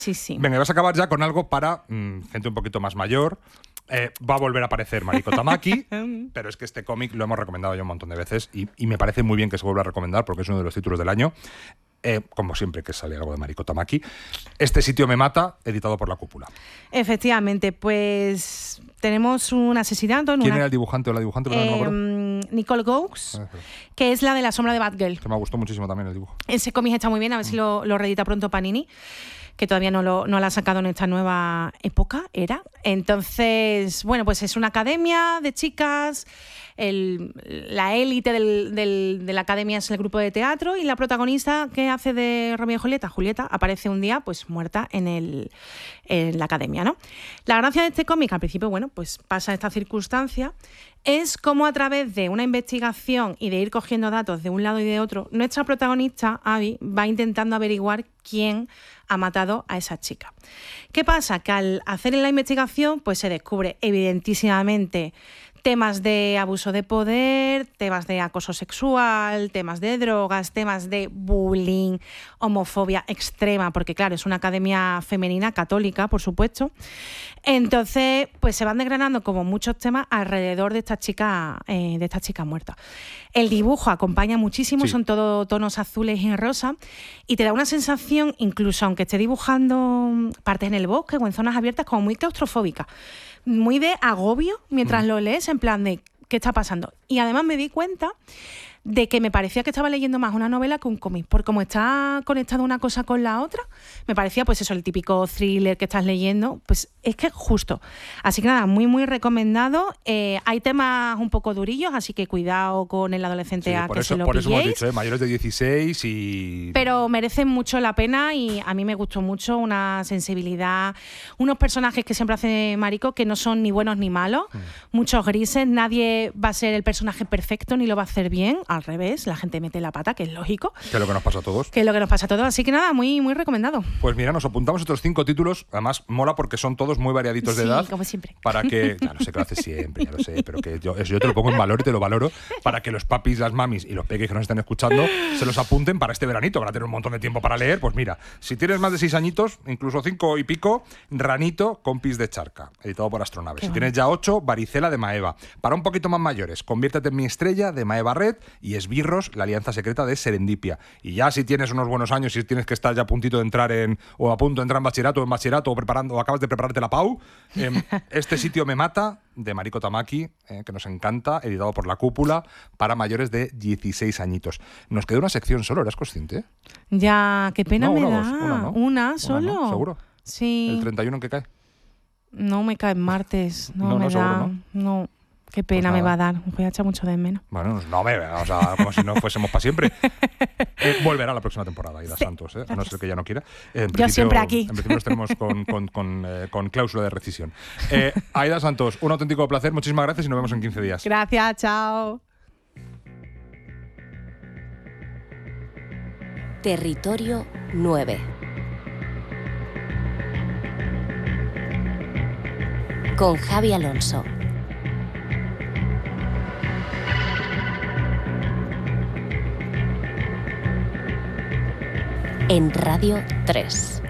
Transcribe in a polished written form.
Sí, sí. Venga, vas a acabar ya con algo para gente un poquito más mayor. Va a volver a aparecer Mariko Tamaki, pero es que este cómic lo hemos recomendado ya un montón de veces y me parece muy bien que se vuelva a recomendar porque es uno de los títulos del año. Como siempre que sale algo de Mariko Tamaki. Este sitio me mata, editado por La Cúpula. Efectivamente, pues tenemos un asesinato. ¿Quién era el dibujante o la dibujante? No me acuerdo. Nicole Gaux, que es la de La sombra de Batgirl. Que me gustó muchísimo también el dibujo. Ese cómic está muy bien, a ver si lo reedita pronto Panini, que todavía no lo ha sacado en esta nueva era. Entonces, bueno, pues es una academia de chicas, la élite de la academia es el grupo de teatro y la protagonista que hace de Romeo y Julieta, aparece un día pues muerta en la academia, ¿no? La gracia de este cómic, al principio, bueno, pues pasa esta circunstancia, es cómo a través de una investigación y de ir cogiendo datos de un lado y de otro, nuestra protagonista, Abby, va intentando averiguar quién ha matado a esa chica. ¿Qué pasa? Que al hacer la investigación, pues se descubre evidentísimamente temas de abuso de poder, temas de acoso sexual, temas de drogas, temas de bullying, homofobia extrema, porque claro, es una academia femenina católica, por supuesto. Entonces, pues se van desgranando como muchos temas alrededor de esta chica muerta. El dibujo acompaña muchísimo, son todo tonos azules y rosa, y te da una sensación, incluso aunque esté dibujando partes en el bosque o en zonas abiertas, como muy claustrofóbica, muy de agobio mientras lo lees, en plan de ¿qué está pasando? Y además me di cuenta de que me parecía que estaba leyendo más una novela que un cómic, porque como está conectado una cosa con la otra, me parecía pues eso, el típico thriller que estás leyendo, pues es que justo. Así que nada, muy muy recomendado. Hay temas un poco durillos, así que cuidado con el adolescente a que se lo pilléis. Por eso hemos dicho, mayores de 16 y... Pero merecen mucho la pena y a mí me gustó mucho, una sensibilidad, unos personajes que siempre hace Mariko que no son ni buenos ni malos, muchos grises, nadie va a ser el personaje perfecto ni lo va a hacer bien. Al revés, la gente mete la pata, que es lógico. Que es lo que nos pasa a todos. Que es lo que nos pasa a todos. Así que nada, muy, muy recomendado. Pues mira, nos apuntamos otros 5 títulos. Además, mola porque son todos muy variaditos de edad. Sí, como siempre. Para que, ya lo sé que lo haces siempre, ya lo sé, pero que yo te lo pongo en valor y te lo valoro para que los papis, las mamis y los peques que nos estén escuchando se los apunten para este veranito, para tener un montón de tiempo para leer. Pues mira, si tienes más de 6 añitos, incluso 5 y pico, Ranito, Compis de Charca, editado por Astronave. Si tienes ya 8, Varicela de Maeva. Para un poquito más mayores, Conviértete en mi estrella de Maeva Red y Esbirros, la alianza secreta de Serendipia. Y ya si tienes unos buenos años, si tienes que estar ya a puntito de entrar o a punto de entrar en bachillerato o acabas de prepararte la PAU, este sitio me mata, de Mariko Tamaki, que nos encanta, editado por La Cúpula, para mayores de 16 añitos. Nos queda una sección solo, ¿eras consciente? Ya, qué pena me da. ¿Una solo? Una, ¿no? ¿Seguro? Sí. ¿El 31 en qué cae? No me cae martes. No me da. Seguro, no. Qué pena pues me va a dar. Os voy a echar mucho de menos. Bueno, no, o sea, como si no fuésemos para siempre. Volverá la próxima temporada, Aida Santos, a no ser que ya no quiera. Yo siempre aquí. En principio nos tenemos con cláusula de rescisión. Aida Santos, un auténtico placer. Muchísimas gracias y nos vemos en 15 días. Gracias, chao. Territorio 9. Con Javi Alonso. En Radio 3.